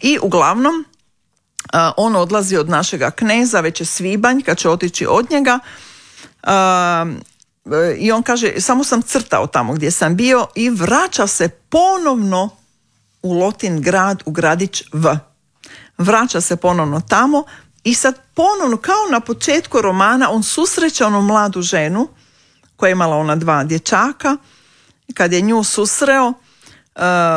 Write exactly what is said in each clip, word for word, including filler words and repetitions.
I uglavnom on odlazi od našega kneza, već je svibanj kad će otići od njega, i on kaže samo sam crtao tamo gdje sam bio i vraća se ponovno u Lotin grad, u gradić V. Vraća se ponovno tamo i sad ponovno kao na početku romana on susreće onu mladu ženu koja je imala ona dva dječaka. Kad je nju susreo, uh,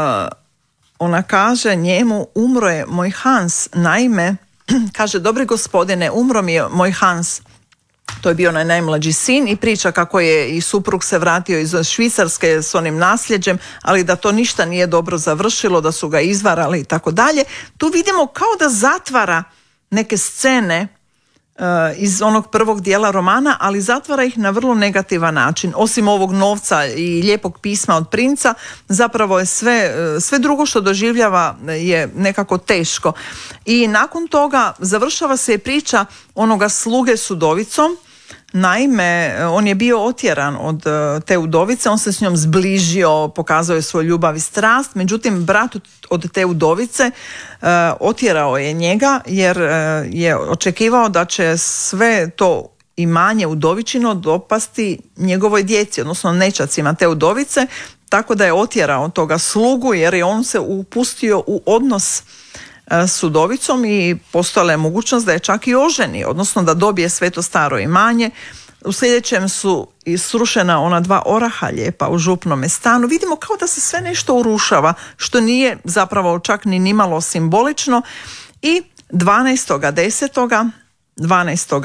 ona kaže njemu, umro je moj Hans. Naime, kaže, dobri gospodine, umro mi je moj Hans. To je bio onaj najmlađi sin i priča kako je i suprug se vratio iz Švicarske s onim nasljeđem, ali da to ništa nije dobro završilo, da su ga izvarali i tako dalje. Tu vidimo kao da zatvara neke scene uh, iz onog prvog dijela romana, ali zatvara ih na vrlo negativan način. Osim ovog novca i lijepog pisma od princa, zapravo je sve, sve drugo što doživljava je nekako teško. I nakon toga završava se i priča onoga sluge s udovicom. Naime, on je bio otjeran od te udovice, on se s njom zbližio, pokazao je svoju ljubav i strast, međutim brat od te udovice uh, otjerao je njega jer uh, je očekivao da će sve to imanje udovičino dopasti njegovoj djeci, odnosno nećacima te udovice, tako da je otjerao toga slugu jer je on se upustio u odnos s udovicom i postojala je mogućnost da je čak i oženi, odnosno da dobije sve to staro imanje. U sljedećem su i srušena ona dva oraha lijepa u župnome stanu. Vidimo kao da se sve nešto urušava, što nije zapravo čak ni nimalo simbolično. I dvanaestog desetog dvanaestog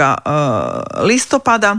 listopada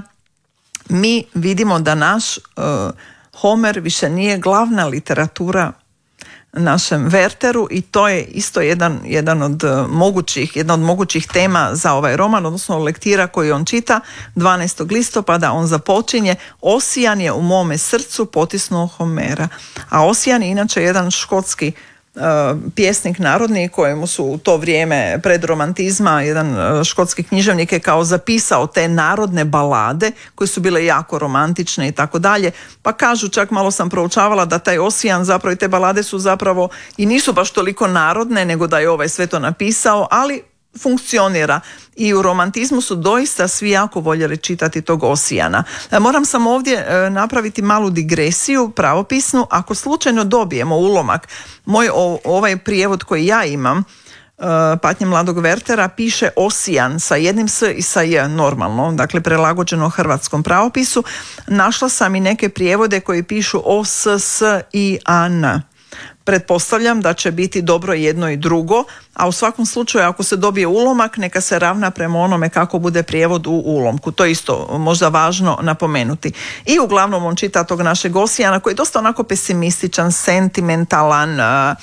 mi vidimo da naš uh, Homer više nije glavna literatura našem Werteru i to je isto jedan, jedan od mogućih, jedna od mogućih tema za ovaj roman, odnosno lektira koji on čita. dvanaestog listopada on započinje: Osijan je u mome srcu potisnuo Homera. A Osijan je inače jedan škotski uh, pjesnik narodni kojemu su u to vrijeme pred romantizma jedan uh, škotski književnik je kao zapisao te narodne balade koje su bile jako romantične i tako dalje. Pa kažu, čak malo sam proučavala da taj Osijan zapravo i te balade su zapravo i nisu baš toliko narodne, nego da je ovaj sve to napisao, ali funkcionira. I u romantizmu su doista svi jako voljeli čitati tog Osijana. Moram sam ovdje napraviti malu digresiju pravopisnu. Ako slučajno dobijemo ulomak, moj ovaj prijevod koji ja imam, Patnje mladog Wertera, piše Osijan sa jednim s i sa j, normalno, dakle prilagođeno hrvatskom pravopisu. Našla sam i neke prijevode koji pišu o s s i a n. Pretpostavljam da će biti dobro jedno i drugo, a u svakom slučaju ako se dobije ulomak, neka se ravna prema onome kako bude prijevod u ulomku. To je isto možda važno napomenuti. I uglavnom on čita tog našeg Osijana koji je dosta onako pesimističan, sentimentalan,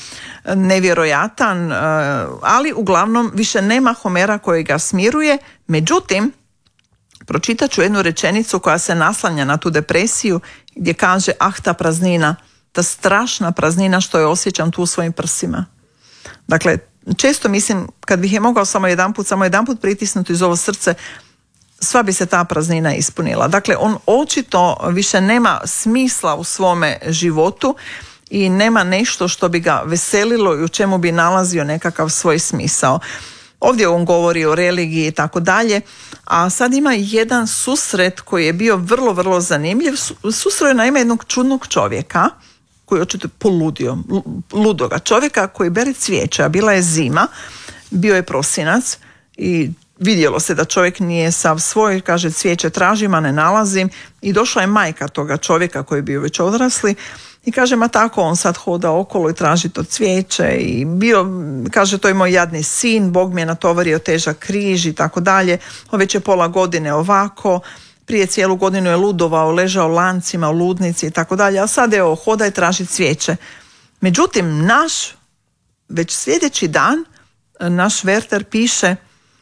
nevjerojatan, ali uglavnom više nema Homera koji ga smiruje. Međutim, pročitat ću jednu rečenicu koja se naslanja na tu depresiju gdje kaže: ah, ta praznina, ta strašna praznina što je osjećam tu u svojim prsima. Dakle, često mislim, kad bih je mogao samo jedanput, samo jedanput pritisnuti iz ovo srce, sva bi se ta praznina ispunila. Dakle, on očito više nema smisla u svome životu i nema nešto što bi ga veselilo i u čemu bi nalazio nekakav svoj smisao. Ovdje on govori o religiji i tako dalje, a sad ima jedan susret koji je bio vrlo, vrlo zanimljiv. Susreo je naime jednog čudnog čovjeka koji je očito poludio, ludoga čovjeka koji bere cvijeće, a bila je zima, bio je prosinac i vidjelo se da čovjek nije sav svoj, kaže cvijeće tražim, a ne nalazim, i došla je majka toga čovjeka koji je bio već odrasli i kaže, ma tako on sad hoda okolo i traži to cvijeće i bio, kaže, to je moj jadni sin, Bog mi je natovario težak križ i tako dalje, on već je pola godine ovako, prije cijelu godinu je ludovao, ležao lancima u ludnici i tako dalje, a sad evo hoda i traži cvijeće. Međutim, naš, već sljedeći dan, naš Werter piše,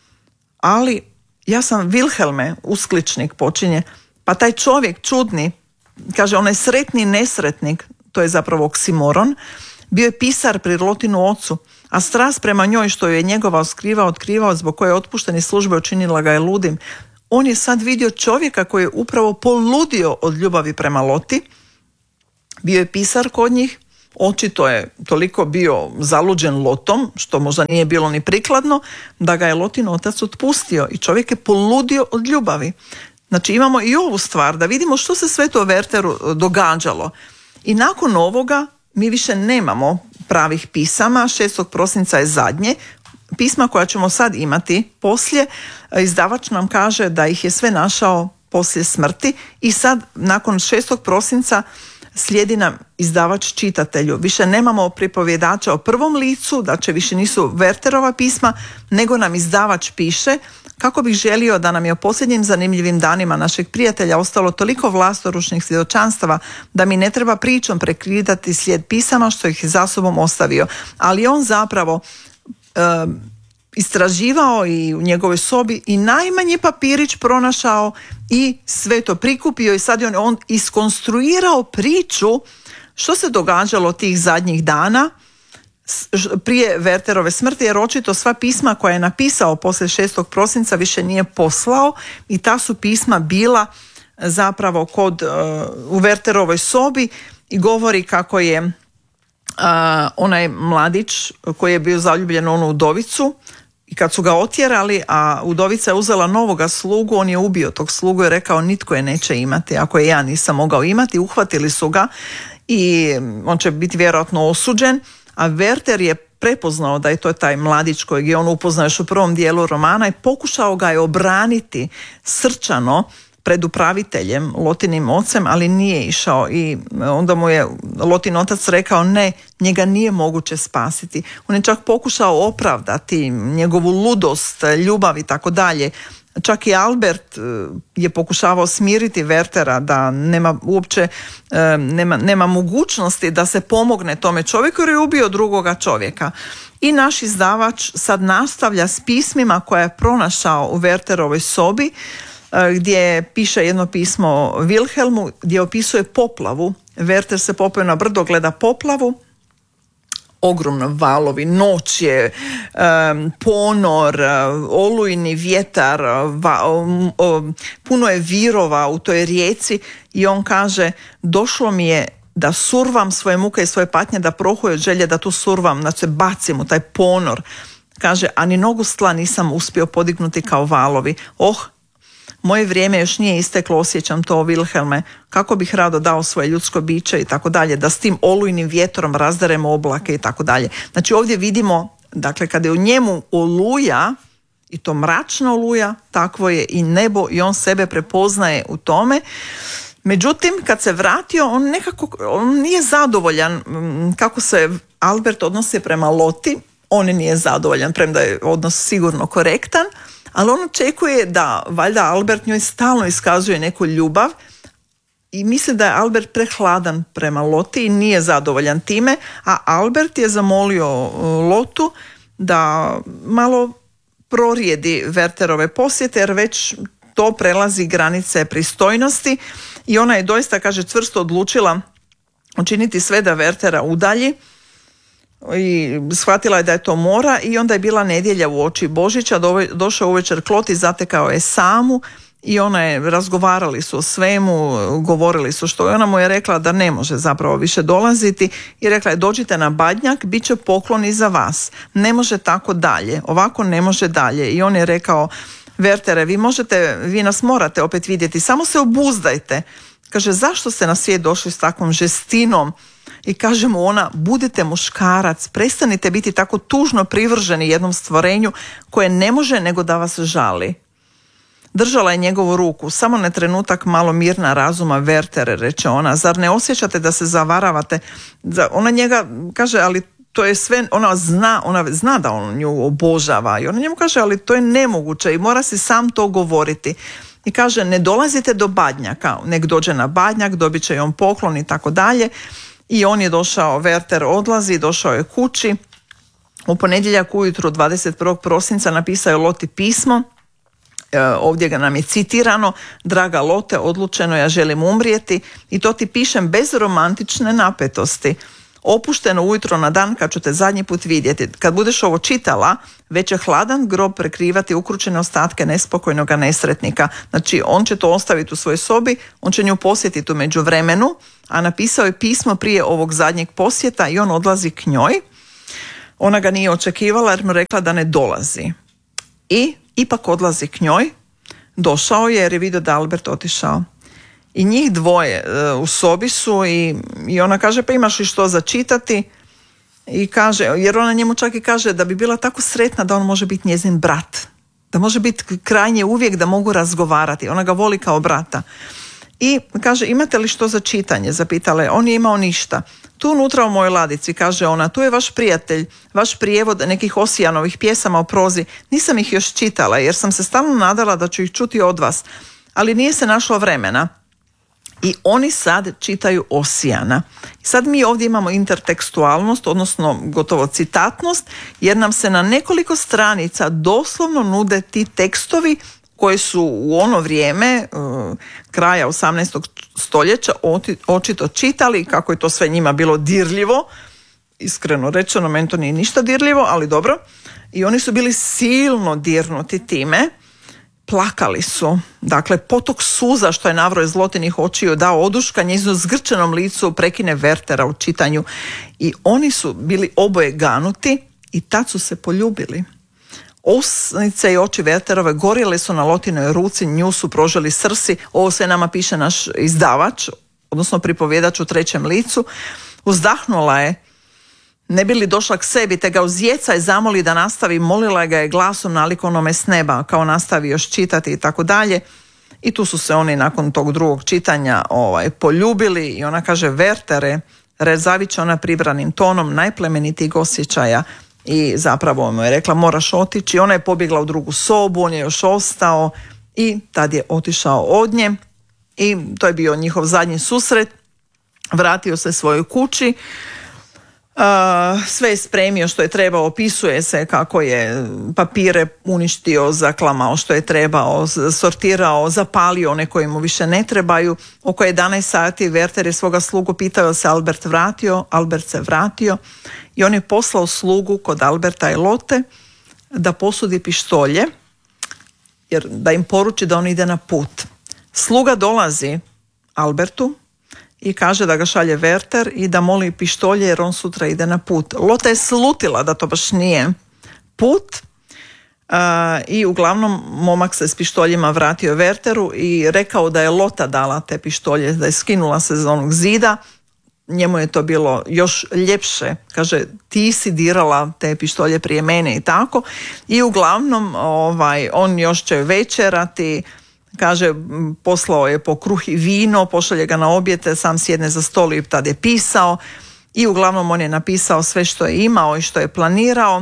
ali ja sam Wilhelme, uskličnik počinje, pa taj čovjek čudni, kaže, onaj sretni nesretnik, to je zapravo oksimoron, bio je pisar pri Lotinu ocu, a strast prema njoj što je njegova skrivao, otkrivao, zbog koje je otpušten iz službe, učinila ga je ludim. On je sad vidio čovjeka koji je upravo poludio od ljubavi prema Loti, bio je pisar kod njih, očito je toliko bio zaluđen Lotom, što možda nije bilo ni prikladno, da ga je Lotin otac otpustio i čovjek je poludio od ljubavi. Znači imamo i ovu stvar da vidimo što se sve to Werteru događalo. I nakon ovoga mi više nemamo pravih pisama, šestog prosinca je zadnje. Pisma koja ćemo sad imati poslije, izdavač nam kaže da ih je sve našao poslije smrti i sad nakon šestog prosinca slijedi nam izdavač čitatelju. Više nemamo pripovjedača o prvom licu, da će više nisu Werterova pisma, nego nam izdavač piše kako bih želio da nam je u posljednjim zanimljivim danima našeg prijatelja ostalo toliko vlastoručnih svjedočanstava da mi ne treba pričom prekidati slijed pisama što ih je za sobom ostavio. Ali on zapravo e, istraživao i u njegovoj sobi i najmanji papirić pronašao i sve to prikupio i sad je on, on iskonstruirao priču što se događalo tih zadnjih dana prije Werterove smrti, jer očito sva pisma koja je napisao poslije šestog prosinca više nije poslao i ta su pisma bila zapravo kod uh, u Werterovoj sobi i govori kako je uh, onaj mladić koji je bio zaljubljen u onu udovicu i kad su ga otjerali, a udovica je uzela novoga slugu, on je ubio tog slugu i rekao nitko je neće imati ako je ja nisam mogao imati. Uhvatili su ga i on će biti vjerojatno osuđen, a Werter je prepoznao da je to taj mladić kojeg je on upoznao još u prvom dijelu romana i pokušao ga je obraniti srčano pred upraviteljem, Lotinim ocem, ali nije išao i onda mu je Lotin otac rekao ne, njega nije moguće spasiti. On je čak pokušao opravdati njegovu ludost, ljubav i tako dalje. Čak i Albert je pokušavao smiriti Wertera da nema uopće nema, nema mogućnosti da se pomogne tome čovjeku jer je ubio drugoga čovjeka. I naš izdavač sad nastavlja s pismima koje je pronašao u Werterovoj sobi, gdje piše jedno pismo Wilhelmu gdje opisuje poplavu. Werter se popeo na brdo, gleda poplavu, ogromno valovi, noć je, um, ponor, olujni vjetar, va, um, um, puno je virova u toj rijeci i on kaže došlo mi je da survam svoje muke i svoje patnje, da prohuje od želje da tu survam, znači se bacim u taj ponor. Kaže, a ni nogu s tla nisam uspio podignuti kao valovi. Oh, moje vrijeme još nije isteklo, osjećam to, Wilhelme, kako bih rado dao svoje ljudsko biće i tako dalje, da s tim olujnim vjetrom razdaremo oblake i tako dalje. Znači ovdje vidimo, dakle, kada je u njemu oluja, i to mračna oluja, takvo je i nebo i on sebe prepoznaje u tome. Međutim, kad se vratio, on nekako on nije zadovoljan kako se Albert odnosi prema Loti, on nije zadovoljan, premda je odnos sigurno korektan, ali on očekuje da valjda Albert njoj stalno iskazuje neku ljubav i misli da je Albert prehladan prema Loti i nije zadovoljan time, a Albert je zamolio Lotu da malo prorijedi Werterove posjete jer već to prelazi granice pristojnosti i ona je doista, kaže, čvrsto odlučila učiniti sve da Wertera udalji i shvatila je da je to mora i onda je bila nedjelja u oči Božića, do, došao uvečer Klot i zatekao je samu i ona je, razgovarali su o svemu, govorili su što, i ona mu je rekla da ne može zapravo više dolaziti i rekla je dođite na Badnjak, bit će pokloni za vas, ne može tako dalje, ovako ne može dalje. I on je rekao, Wertere, vi možete, vi nas morate opet vidjeti, samo se obuzdajte. Kaže, zašto ste na svijet došli s takvom žestinom? I kaže mu ona, budite muškarac, prestanite biti tako tužno privrženi jednom stvorenju koje ne može nego da vas žali. Držala je njegovu ruku, samo na trenutak malo mirna razuma, Wertere, reče ona, zar ne osjećate da se zavaravate? Ona njega kaže, ali to je sve, ona zna, ona zna da on nju obožava i ona njemu kaže, ali to je nemoguće i mora si sam to govoriti. I kaže, ne dolazite do Badnjaka, nek dođe na Badnjak, dobit će on poklon i tako dalje. I on je došao, Werter odlazi, došao je kući. U ponedjeljak ujutro dvadeset prvog prosinca napisao je Loti pismo. E, ovdje ga nam je citirano, draga Lote, odlučeno ja želim umrijeti i to ti pišem bez romantične napetosti. Opušteno ujutro na dan kad ću te zadnji put vidjeti. Kad budeš ovo čitala, već će hladan grob prekrivati ukručene ostatke nespokojnoga nesretnika. Znači, on će to ostaviti u svojoj sobi, on će nju posjetiti u međuvremenu, a napisao je pismo prije ovog zadnjeg posjeta i on odlazi k njoj. Ona ga nije očekivala jer mu rekla da ne dolazi. I ipak odlazi k njoj. Došao je jer je vidio da Albert otišao. I njih dvoje uh, u sobi su i, i ona kaže, pa imaš li što za čitati? I kaže, jer ona njemu čak i kaže da bi bila tako sretna da on može biti njezin brat. Da može biti krajnje uvijek da mogu razgovarati. Ona ga voli kao brata. I kaže, imate li što za čitanje? Zapitala je. On nije imao ništa. Tu unutra u mojoj ladici, kaže ona, tu je vaš prijatelj, vaš prijevod nekih Osijanovih pjesama o prozi. Nisam ih još čitala jer sam se stalno nadala da ću ih čuti od vas, ali nije se našlo vremena. I oni sad čitaju Osijana. Sad mi ovdje imamo intertekstualnost, odnosno gotovo citatnost, jer nam se na nekoliko stranica doslovno nude ti tekstovi koji su u ono vrijeme uh, kraja osamnaestog stoljeća očito čitali, kako je to sve njima bilo dirljivo. Iskreno rečeno, meni to nije ništa dirljivo, ali dobro. I oni su bili silno dirnuti time. Plakali su. Dakle, potok suza što je navro iz Lotinih očiju dao oduška njezinu zgrčenom licu prekine Wertera u čitanju. I oni su bili oboje ganuti i tad su se poljubili. Usnice i oči Werterove gorjele su na Lotinoj ruci, nju su proželi srsi. Ovo sve nama piše naš izdavač, odnosno pripovjedač u trećem licu. Uzdahnula je, ne bi li došla k sebi, te ga uzjeca i zamoli da nastavi, molila ga je glasom nalik onome s neba, kao nastavi još čitati i tako dalje. I tu su se oni nakon tog drugog čitanja ovaj, poljubili i ona kaže, Wertere, rezaviće ona pribranim tonom najplemenitijeg osjećaja i zapravo mu je rekla, moraš otići. Ona je pobjegla u drugu sobu, on je još ostao i tad je otišao od nje i to je bio njihov zadnji susret. Vratio se svojoj kući. Uh, sve je spremio što je trebao, opisuje se kako je papire uništio, zaklamao što je trebao, sortirao, zapalio one koji mu više ne trebaju. Oko jedanaest sati Werter je svoga slugu pitao se Albert vratio, Albert se vratio i on je poslao slugu kod Alberta i Lotte da posudi pištolje, jer da im poruči da on ide na put. Sluga dolazi Albertu i kaže da ga šalje Werter i da moli pištolje jer on sutra ide na put. Lotte je slutila da to baš nije put uh, i uglavnom momak se s pištoljima vratio Werteru i rekao da je Lotta dala te pištolje, da je skinula se za onog zida. Njemu je to bilo još ljepše. Kaže, ti si dirala te pištolje prije mene i tako. I uglavnom ovaj, on još će večerati. Kaže, poslao je po kruh i vino, pošalje ga na objete, sam sjedne za stol i tad je pisao i uglavnom on je napisao sve što je imao i što je planirao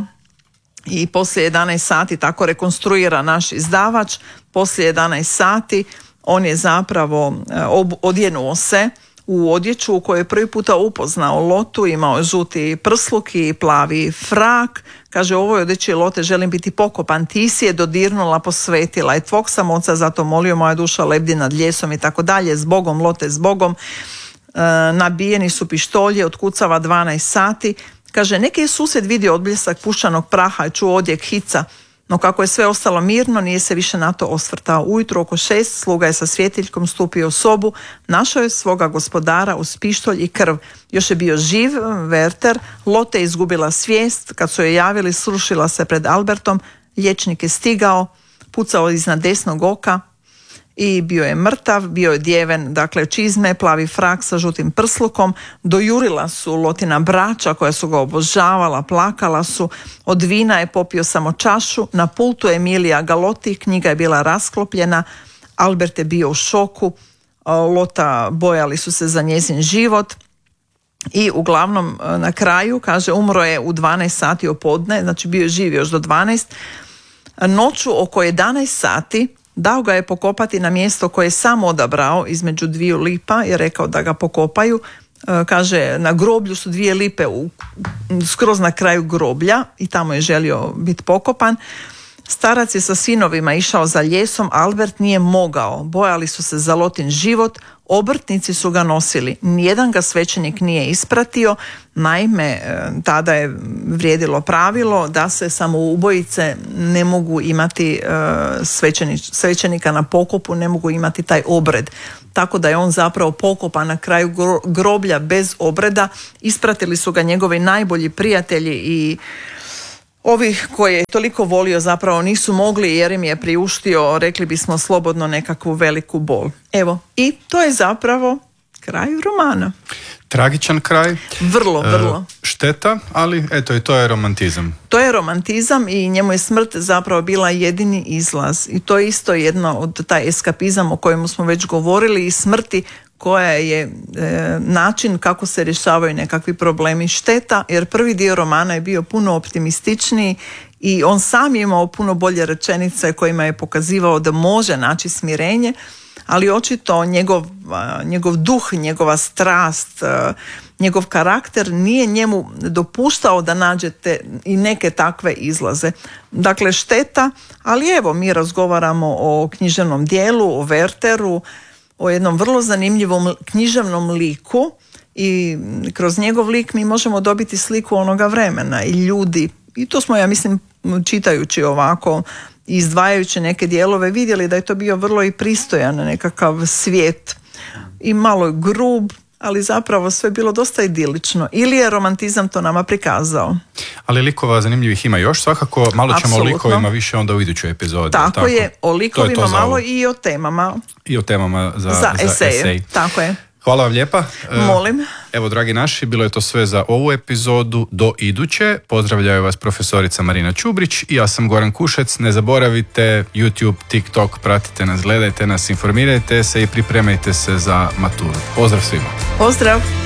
i poslije jedanaest sati, tako rekonstruira naš izdavač, poslije jedanaest sati on je zapravo ob, odjenuo se u odjeću u kojoj je prvi puta upoznao Lotu, imao je žuti prsluk i plavi frak. Kaže, u ovoj odjeći Lotte želim biti pokopan, ti si je dodirnula, posvetila i tvog sam oca zato molio, moja duša lebdi nad ljesom i tako dalje, zbogom Lotte, zbogom. E, nabijeni su pištolje, otkucava dvanaest sati. Kaže, neki je susjed vidio odbljesak puščanog praha i čuo odjek hica, no kako je sve ostalo mirno, nije se više na to osvrtao. Ujutro oko šest sluga je sa svjetiljkom stupio u sobu, našao je svoga gospodara uz pištolj i krv. Još je bio živ Werter, Lotte je izgubila svijest, kad su je javili srušila se pred Albertom, liječnik je stigao, pucao iznad desnog oka i bio je mrtav, bio je djeven, dakle čizme, plavi frak sa žutim prslukom, dojurila su Lotina braća koja su ga obožavala, plakala su, od vina je popio samo čašu, na pultu Emilija Galotti, knjiga je bila rasklopljena, Albert je bio u šoku, Lotta bojali su se za njezin život i uglavnom na kraju, kaže, umro je u dvanaest sati opodne, znači bio je živ još do dvanaest, noću oko jedanaest sati dao ga je pokopati na mjesto koje je sam odabrao između dviju lipa i rekao da ga pokopaju. E, kaže, na groblju su dvije lipe u, skroz na kraju groblja i tamo je želio biti pokopan. Starac je sa sinovima išao za lijesom, Albert nije mogao. Bojali su se za Lotin život, obrtnici su ga nosili. Nijedan ga svećenik nije ispratio. Naime, tada je vrijedilo pravilo da se samoubojice ne mogu imati svećenika na pokopu, ne mogu imati taj obred. Tako da je on zapravo pokopan na kraju groblja bez obreda. Ispratili su ga njegovi najbolji prijatelji i ovi koje je toliko volio zapravo nisu mogli jer im je priuštio, rekli bismo slobodno, nekakvu veliku bol. Evo, i to je zapravo kraj romana. Tragičan kraj. Vrlo, vrlo. E, šteta, ali eto i to je romantizam. To je romantizam i njemu je smrt zapravo bila jedini izlaz. I to je isto jedno od taj eskapizam o kojemu smo već govorili i smrti koja je e, način kako se rješavaju nekakvi problemi. Šteta, jer prvi dio romana je bio puno optimističniji i on sam je imao puno bolje rečenice kojima je pokazivao da može naći smirenje, ali očito njegov, njegov duh, njegova strast, njegov karakter nije njemu dopuštao da nađete i neke takve izlaze. Dakle, šteta, ali evo, mi razgovaramo o književnom dijelu, o Wertheru, o jednom vrlo zanimljivom književnom liku i kroz njegov lik mi možemo dobiti sliku onoga vremena i ljudi. I to smo, ja mislim, čitajući ovako, izdvajajući neke dijelove, vidjeli da je to bio vrlo i pristojan nekakav svijet i malo grub, ali zapravo sve bilo dosta idilično. Ili je romantizam to nama prikazao. Ali likova zanimljivih ima još, svakako malo ćemo Absolutno. o likovima više onda u idućoj epizodi. Tako, tako je, o likovima to to malo i o temama. I o temama za, za, za eseje. esej. Tako je. Hvala vam lijepa. Molim. Evo, dragi naši, bilo je to sve za ovu epizodu. Do iduće. Pozdravljaju vas profesorica Marina Čubrić i ja sam Goran Kušec. Ne zaboravite YouTube, TikTok, pratite nas, gledajte nas, informirajte se i pripremajte se za maturu. Pozdrav svima. Pozdrav.